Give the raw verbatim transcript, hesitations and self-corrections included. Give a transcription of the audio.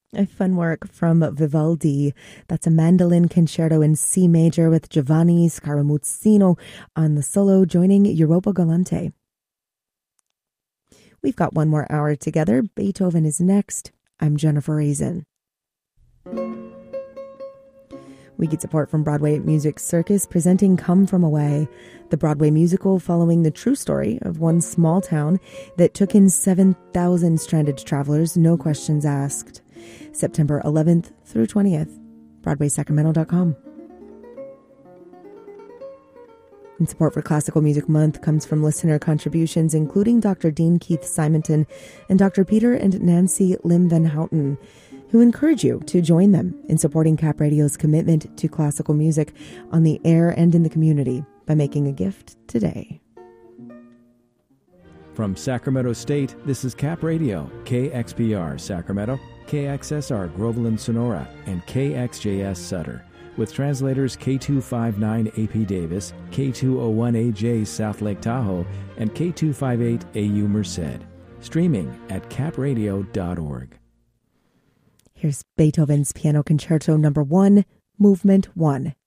A fun work from Vivaldi. That's a mandolin concerto in C major with Giovanni Scaramuzzino on the solo, joining Europa Galante. We've got one more hour together. Beethoven is next. I'm Jennifer Raisin. We get support from Broadway Music Circus presenting Come From Away, the Broadway musical following the true story of one small town that took in seven thousand stranded travelers, no questions asked. September eleventh through twentieth, Broadway Sacramento dot com. And support for Classical Music Month comes from listener contributions, including Doctor Dean Keith Simonton and Doctor Peter and Nancy Lim Van Houten, who encourage you to join them in supporting Cap Radio's commitment to classical music on the air and in the community by making a gift today. From Sacramento State, this is Cap Radio, K X P R Sacramento, K X S R Groveland Sonora, and K X J S Sutter, with translators K two fifty-nine A P Davis, K two oh one A J South Lake Tahoe, and K two fifty-eight A U Merced. Streaming at cap radio dot org. Here's Beethoven's Piano Concerto Number One, Movement One.